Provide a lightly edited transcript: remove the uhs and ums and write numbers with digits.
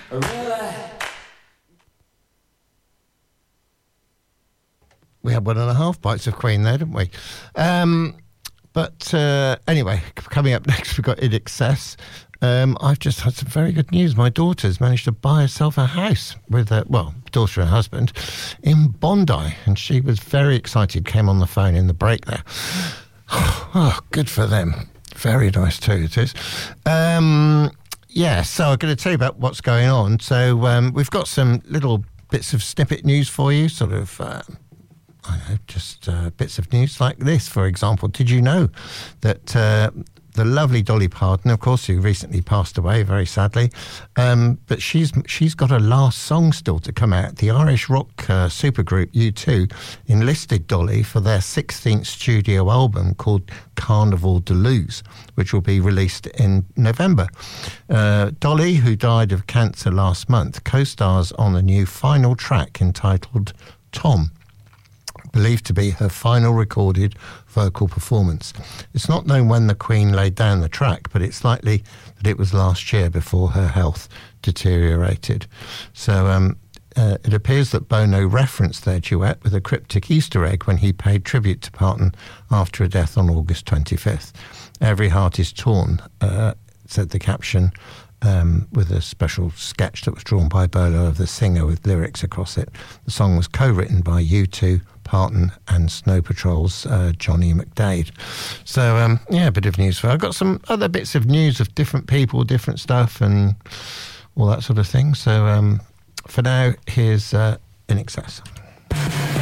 We had 1.5 bites of Queen there, didn't we? But anyway, coming up next, we've got In Excess. I've just had some very good news. My daughter's managed to buy herself a house with daughter and husband in Bondi, and she was very excited, came on the phone in the break there. Oh, good for them. Very nice too, it is. So I'm going to tell you about what's going on. So we've got some little bits of snippet news for you, sort of... bits of news like this, for example. Did you know that the lovely Dolly Parton, of course, who recently passed away, very sadly, but she's got a last song still to come out. The Irish rock supergroup U2 enlisted Dolly for their 16th studio album called Carnival de Luz, which will be released in November. Dolly, who died of cancer last month, co-stars on the new final track entitled Tom, believed to be her final recorded vocal performance. It's not known when the Queen laid down the track, but it's likely that it was last year before her health deteriorated. So it appears that Bono referenced their duet with a cryptic Easter egg when he paid tribute to Parton after a death on August 25th. Every heart is torn, said the caption, with a special sketch that was drawn by Bolo of the singer with lyrics across it. The song was co-written by U2, Parton and Snow Patrol's Johnny McDade. So, a bit of news for you. I've got some other bits of news of different people, different stuff and all that sort of thing. So, for now, here's In Excess.